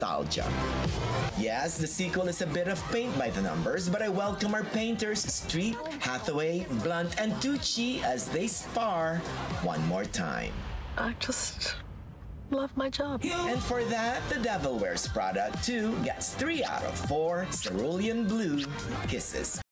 nostalgia. Yes, the sequel is a bit of paint by the numbers, but I welcome our painters Streep, Hathaway, Blunt, and Tucci as they spar one more time. I just love my job. And for that, The Devil Wears Prada 2 gets 3 out of 4 cerulean blue kisses.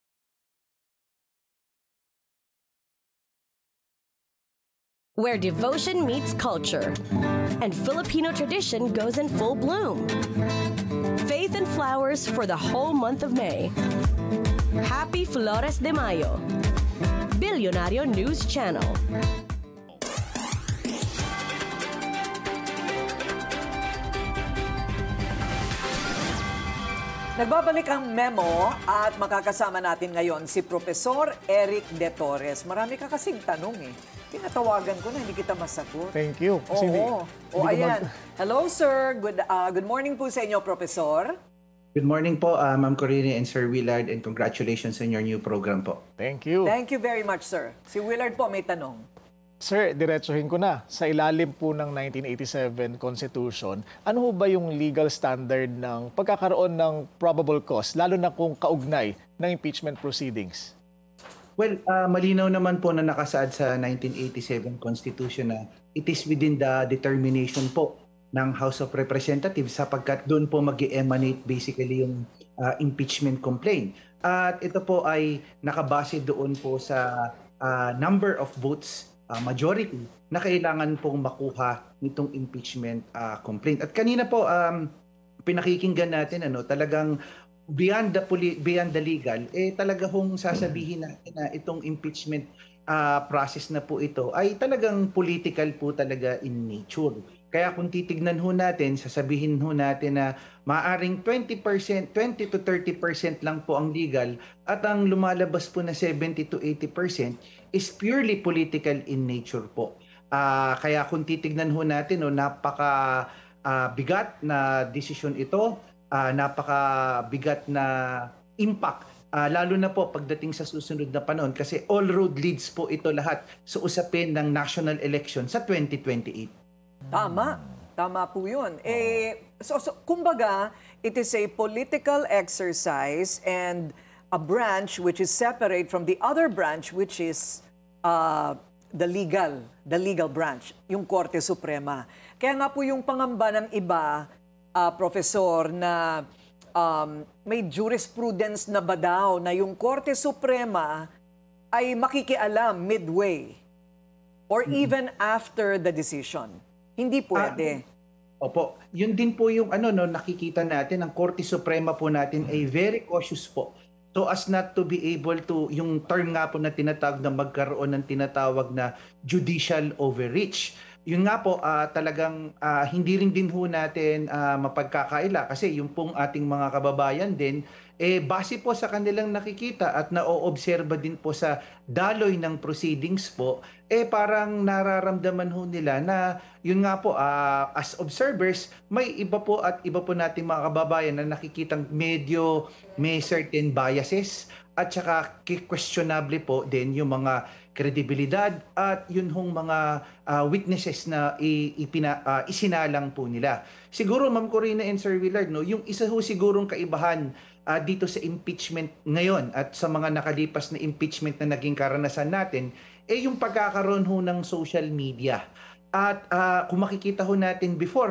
Where devotion meets culture and Filipino tradition goes in full bloom. Faith and flowers for the whole month of May. Happy Flores de Mayo. Billionario News Channel. Nagbabalik ang memo at makakasama natin ngayon si Profesor Eric De Torres. Marami ka kasing tanong eh. Tinatawagan ko na, hindi kita masagot. Thank you. Oo. Ayan. Hello, sir. Good morning po sa inyo, Professor. Good morning po, Ma'am Corina and Sir Willard, and congratulations on your new program po. Thank you. Thank you very much, sir. Si Willard po may tanong. Sir, diretsuhin ko na. Sa ilalim po ng 1987 Constitution, ano ho ba yung legal standard ng pagkakaroon ng probable cause, lalo na kung kaugnay ng impeachment proceedings? Well, malinaw naman po na nakasaad sa 1987 Constitution na it is within the determination po ng House of Representatives sapagkat doon po mag-emanate basically yung impeachment complaint. At ito po ay nakabase doon po sa number of votes majority na kailangan pong makuha nitong impeachment complaint. At kanina po pinakikinggan natin talagang beyond the legal talaga hong sasabihin natin na itong impeachment process na po ito ay talagang political po talaga in nature. Kaya kung titignan ho natin, sasabihin ho natin na maaring 20 to 30% lang po ang legal at ang lumalabas po na 70 to 80% is purely political in nature po. Kaya kung titignan ho natin, napaka bigat na desisyon ito, napaka bigat na impact, lalo na po pagdating sa susunod na panahon kasi all road leads po ito lahat sa usapin ng national election sa 2028. Tama po yun. So, kumbaga, it is a political exercise and a branch which is separate from the other branch which is the legal branch, yung Korte Suprema. Kaya nga po yung pangamba ng iba, Professor, na may jurisprudence na ba daw na yung Korte Suprema ay makikialam midway or even after the decision. Hindi pwede. Opo. Yun din po yung nakikita natin, ang Korte Suprema po natin ay very cautious po. So as not to be able to, yung term nga po na tinatawag na magkaroon ng tinatawag na judicial overreach. Yun nga po, talagang hindi rin din ho natin mapagkakaila kasi yung pong ating mga kababayan din, base po sa kanilang nakikita at na-oobserba din po sa daloy ng proceedings po, parang nararamdaman ho nila na yun nga po, as observers, may iba po nating mga kababayan na nakikitang medyo may certain biases at saka questionable po din yung mga kredibilidad at yun hong mga witnesses na isinalang po nila. Siguro, Ma'am Corina and Sir Willard, yung isa ho sigurong kaibahan dito sa impeachment ngayon at sa mga nakalipas na impeachment na naging karanasan natin, yung pagkakaroon ho ng social media. At kung makikita ho natin before,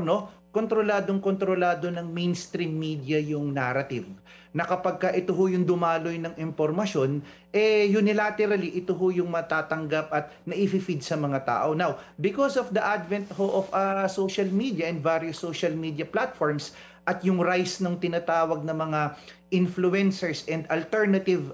kontrolado ng mainstream media yung narrative. Na kapag ito ho yung dumaloy ng impormasyon, unilaterally ito ho yung matatanggap at nai-feed sa mga tao. Now, because of the advent ho of social media and various social media platforms at yung rise ng tinatawag na mga influencers and alternative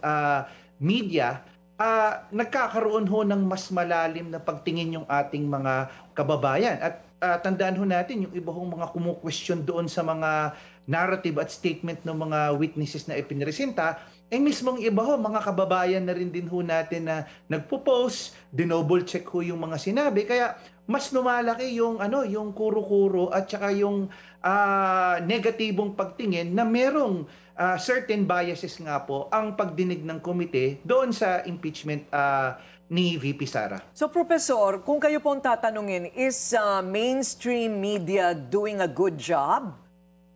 media, nagkakaroon ho ng mas malalim na pagtingin yung ating mga kababayan. At tandaan ho natin yung iba hong mga kumu-question doon sa mga narrative at statement ng mga witnesses na ipinresenta, mismong iba ho, mga kababayan na rin din ho natin na nagpo-post, dinoble check ho yung mga sinabi, kaya mas lumalaki yung yung kuro-kuro at saka yung negatibong pagtingin na merong certain biases nga po ang pagdinig ng komite doon sa impeachment ni VP Sara. So, Professor, kung kayo pong tatanungin, is mainstream media doing a good job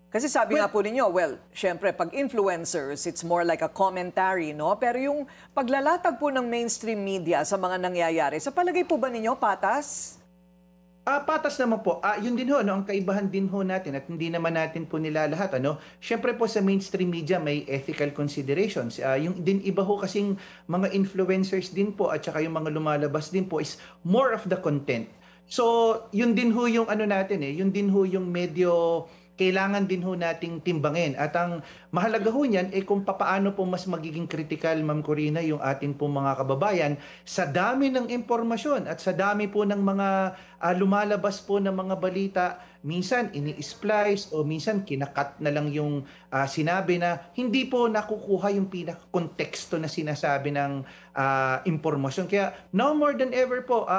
Kasi sabi nga po ninyo, well, syempre, pag influencers, it's more like a commentary, no? Pero yung paglalatag po ng mainstream media sa mga nangyayari, sa palagay po ba ninyo, patas? Patas naman po. Yun din ho, no, ang kaibahan din ho natin at hindi naman natin po nilalahat. Ano? Siyempre po sa mainstream media may ethical considerations. Yung din iba ho kasing mga influencers din po at saka yung mga lumalabas din po is more of the content. So, yun din ho yung ano natin yun din ho yung medyo kailangan din ho nating timbangin. At ang mahalaga ho niyan kung papaano po mas magiging critical, Ma'am Corina, yung atin po mga kababayan sa dami ng impormasyon at sa dami po ng mga lumalabas po ng mga balita. Minsan ini-splice o minsan kinakat na lang yung sinabi na hindi po nakukuha yung pinaka-konteksto na sinasabi ng impormasyon. Kaya now more than ever po,